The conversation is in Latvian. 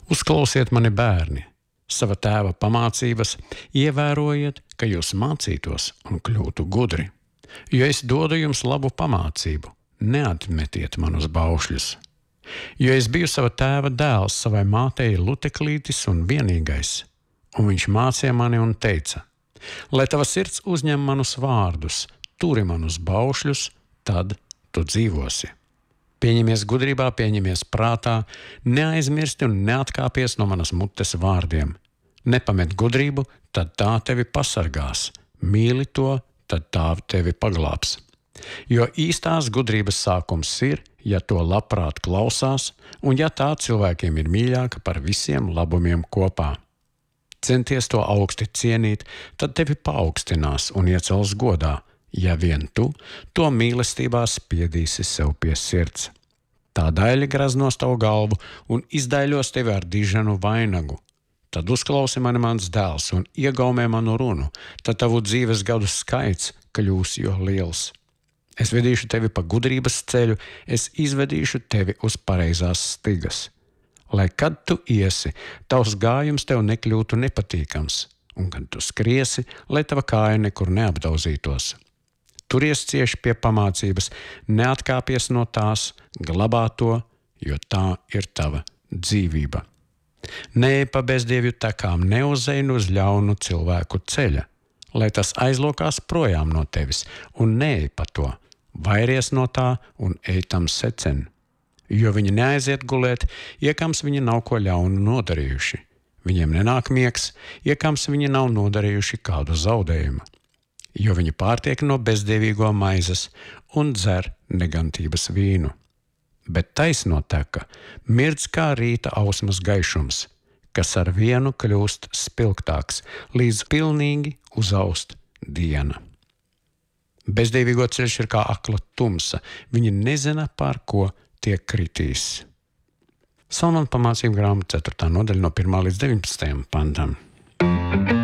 Uzklausiet mani, bērni, sava tēva pamācības, ievērojiet, ka jūs mācītos un kļūtu gudri. Jo es dodu jums labu pamācību, neatmetiet manus baušļus. Jo es biju sava tēva dēls, savai mātei luteklītis un vienīgais, un viņš mācīja mani un teica: lai tava sirds uzņem manus vārdus, turi manus baušļus, tad tu dzīvosi. Pieņemies gudrībā, pieņemies prātā, neaizmirsti un neatkāpies no manas mutes vārdiem. Nepamet gudrību, tad tā tevi pasargās. Mīli to, tad tā tevi paglābs. Jo īstās gudrības sākums ir, ja to labprāt klausās, un ja tā cilvēkiem ir mīļāka par visiem labumiem kopā. Centies to augsti cienīt, tad tevi paaugstinās un iecels godā, ja vien tu to mīlestībā spiedīsi sev pie sirds. Tā daļa graznos tavu galvu un izdaiļos tevi ar diženu vainagu. Tad uzklausi mani mans dēls un iegaumē manu runu, tad tavu dzīves gadu skaits kļūs jo liels. Es vedīšu tevi pa gudrības ceļu, es izvedīšu tevi uz pareizās stigas. Lai kad tu iesi, tavs gājums tev nekļūtu nepatīkams, un kad tu skriesi, lai tava kāja nekur neapdauzītos. Turies cieši pie pamācības, neatkāpies no tās, glabā to, jo tā ir tava dzīvība. Neej pa bezdievju tekām, neuzej uz ļaunu cilvēku ceļa, lai tas aizlokās projām no tevis, un neej pa to, vairies no tā un ej tam secen. Jo viņi neaiziet gulēt, iekams viņi nav ko ļaunu nodarījuši. Viņiem nenāk miegs, iekams viņi nav nodarījuši kādu zaudējumu. Jo viņi pārtiek no bezdievīgo maizes un dzer negantības vīnu. Bet taisno teka mirdz kā rīta ausmas gaišums, kas ar vienu kļūst spilgtāks, līdz pilnīgi uzaust diena. Bezdievīgo ceļš ir kā akla tumsa, viņi nezina, pār ko tiek kritīs. Salmona pamācību grāmata 4. nodaļa no 1. līdz 19. pantam.